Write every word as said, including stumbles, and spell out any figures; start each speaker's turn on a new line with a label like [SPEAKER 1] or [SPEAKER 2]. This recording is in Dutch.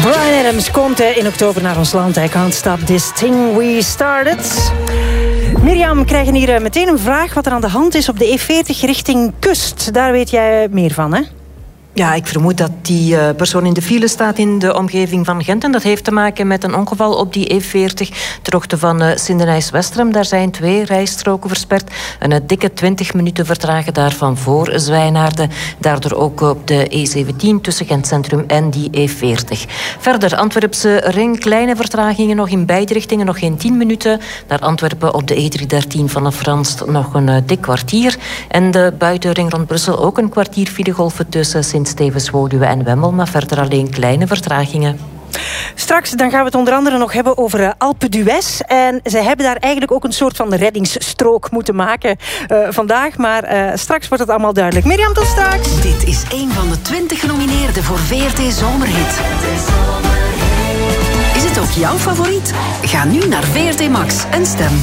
[SPEAKER 1] Bryan Adams komt in oktober naar ons land. I can't stop this thing we started. Mirjam, we krijgen hier meteen een vraag wat er aan de hand is op de E veertig richting Kust. Daar weet jij meer van, hè?
[SPEAKER 2] Ja, ik vermoed dat die uh, persoon in de file staat in de omgeving van Gent. En dat heeft te maken met een ongeval op die E veertig. Ter hoogte van uh, Sindenijs-Westrem. Daar zijn twee rijstroken versperd. Een uh, dikke twintig minuten vertragen daarvan voor Zwijnaarden. Daardoor ook op de E zeventien tussen Gent Centrum en die E veertig. Verder, Antwerpse ring. Kleine vertragingen nog in beide richtingen. Nog geen tien minuten. Naar Antwerpen op de E driehonderddertien vanaf Ranst nog een uh, dik kwartier. En de buitenring rond Brussel ook een kwartier filegolven tussen Sint Stevens, Woluwe en Wemmel, maar verder alleen kleine vertragingen.
[SPEAKER 1] Straks dan gaan we het onder andere nog hebben over uh, Alpe d'Huez. En zij hebben daar eigenlijk ook een soort van reddingsstrook moeten maken uh, vandaag. Maar uh, straks wordt het allemaal duidelijk. Mirjam, tot straks.
[SPEAKER 3] Dit is een van de twintig genomineerden voor V R T Zomerhit. Is het ook jouw favoriet? Ga nu naar V R T Max en stem.